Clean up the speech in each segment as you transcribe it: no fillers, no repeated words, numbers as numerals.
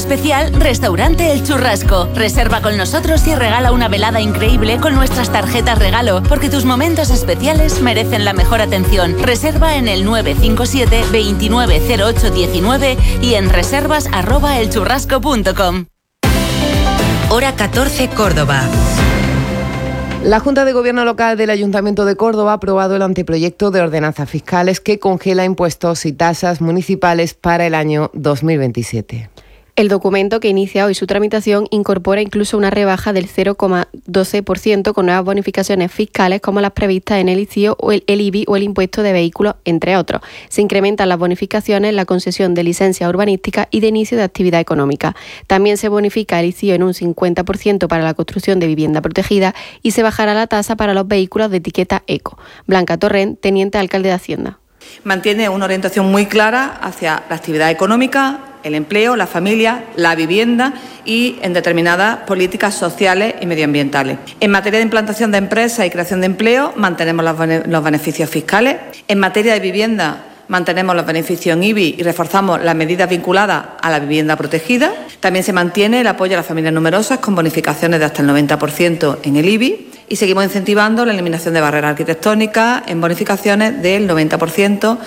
especial Restaurante El Churrasco. Reserva con nosotros y regala una velada increíble con nuestras tarjetas regalo, porque tus momentos especiales merecen la mejor atención. Reserva en el 957 290819 y en reservas@elchurrasco.com. Hora 14, Córdoba. La Junta de Gobierno Local del Ayuntamiento de Córdoba ha aprobado el anteproyecto de ordenanzas fiscales que congela impuestos y tasas municipales para el año 2027. El documento, que inicia hoy su tramitación, incorpora incluso una rebaja del 0,12% con nuevas bonificaciones fiscales como las previstas en el ICIO o el IBI o el impuesto de vehículos, entre otros. Se incrementan las bonificaciones en la concesión de licencias urbanísticas y de inicio de actividad económica. También se bonifica el ICIO en un 50% para la construcción de vivienda protegida y se bajará la tasa para los vehículos de etiqueta eco. Blanca Torrent, teniente alcalde de Hacienda. Mantiene una orientación muy clara hacia la actividad económica, el empleo, la familia, la vivienda y en determinadas políticas sociales y medioambientales. En materia de implantación de empresas y creación de empleo, mantenemos los beneficios fiscales. En materia de vivienda, mantenemos los beneficios en IBI y reforzamos las medidas vinculadas a la vivienda protegida. También se mantiene el apoyo a las familias numerosas con bonificaciones de hasta el 90% en el IBI y seguimos incentivando la eliminación de barreras arquitectónicas en bonificaciones del 90%.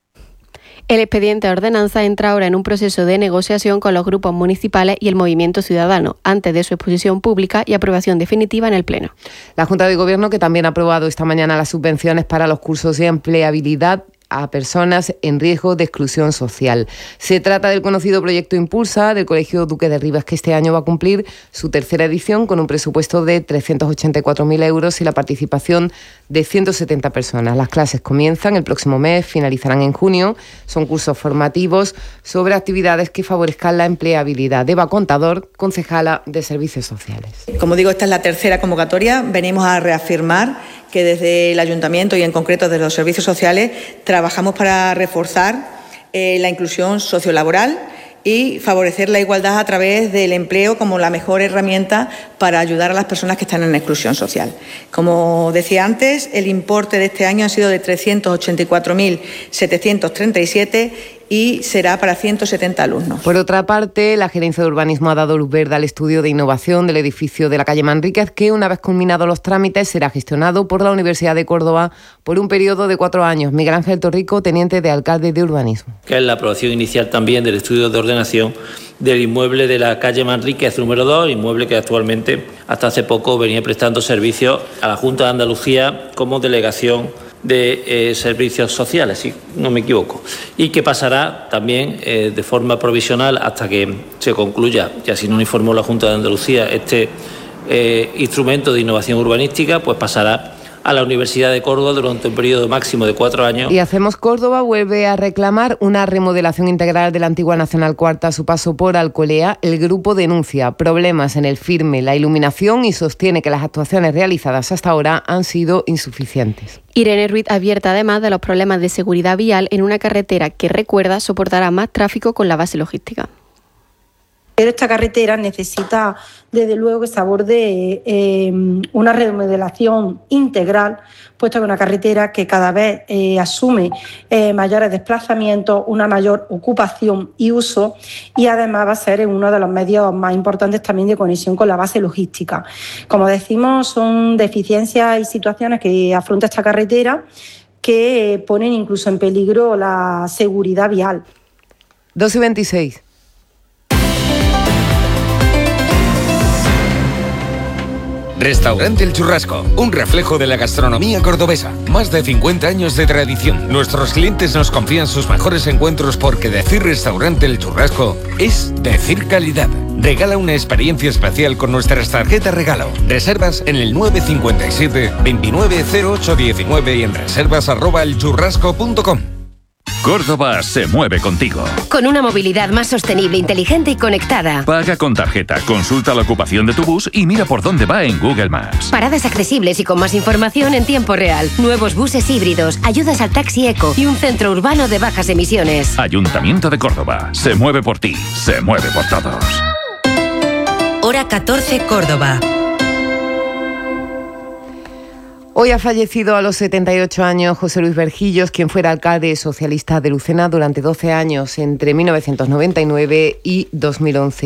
El expediente de ordenanza entra ahora en un proceso de negociación con los grupos municipales y el movimiento ciudadano, antes de su exposición pública y aprobación definitiva en el Pleno. La Junta de Gobierno, que también ha aprobado esta mañana las subvenciones para los cursos de empleabilidad a personas en riesgo de exclusión social. Se trata del conocido proyecto Impulsa del Colegio Duque de Rivas, que este año va a cumplir su tercera edición con un presupuesto de 384.000 euros y la participación de 170 personas. Las clases comienzan el próximo mes, finalizarán en junio. Son cursos formativos sobre actividades que favorezcan la empleabilidad. Eva Contador, concejala de Servicios Sociales. Como digo, esta es la tercera convocatoria. Venimos a reafirmar que desde el Ayuntamiento y en concreto desde los servicios sociales trabajamos para reforzar la inclusión sociolaboral y favorecer la igualdad a través del empleo como la mejor herramienta para ayudar a las personas que están en exclusión social. Como decía antes, el importe de este año ha sido de 384.737 y será para 170 alumnos. Por otra parte, la Gerencia de Urbanismo ha dado luz verde al estudio de innovación del edificio de la calle Manríquez, que una vez culminados los trámites será gestionado por la Universidad de Córdoba por un periodo de 4 años. Miguel Ángel Torrico, teniente de alcalde de Urbanismo. Que es la aprobación inicial también del estudio de ordenación del inmueble de la calle Manríquez número 2, inmueble que actualmente hasta hace poco venía prestando servicios a la Junta de Andalucía como delegación de servicios sociales, si no me equivoco, y que pasará también de forma provisional hasta que se concluya, y así nos informó la Junta de Andalucía, este instrumento de innovación urbanística, pues pasará a la Universidad de Córdoba durante un periodo máximo de 4 años. Y Hacemos Córdoba vuelve a reclamar una remodelación integral de la antigua Nacional Cuarta a su paso por Alcolea. El grupo denuncia problemas en el firme, la iluminación y sostiene que las actuaciones realizadas hasta ahora han sido insuficientes. Irene Ruiz advierte además de los problemas de seguridad vial en una carretera que, recuerda, soportará más tráfico con la base logística. Pero esta carretera necesita, desde luego, que se aborde una remodelación integral, puesto que es una carretera que cada vez asume mayores desplazamientos, una mayor ocupación y uso, y además va a ser uno de los medios más importantes también de conexión con la base logística. Como decimos, son deficiencias y situaciones que afronta esta carretera que ponen incluso en peligro la seguridad vial. 2:26. Restaurante El Churrasco, un reflejo de la gastronomía cordobesa. Más de 50 años de tradición. Nuestros clientes nos confían sus mejores encuentros porque decir Restaurante El Churrasco es decir calidad. Regala una experiencia especial con nuestras tarjetas regalo. Reservas en el 957 290819 y en reservas@elchurrasco.com. Córdoba se mueve contigo. Con una movilidad más sostenible, inteligente y conectada. Paga con tarjeta, consulta la ocupación de tu bus y mira por dónde va en Google Maps. Paradas accesibles y con más información en tiempo real. Nuevos buses híbridos, ayudas al taxi eco y un centro urbano de bajas emisiones. Ayuntamiento de Córdoba. Se mueve por ti, se mueve por todos. Hora 14, Córdoba. Hoy ha fallecido a los 78 años José Luis Vergillos, quien fuera alcalde socialista de Lucena durante 12 años, entre 1999 y 2011.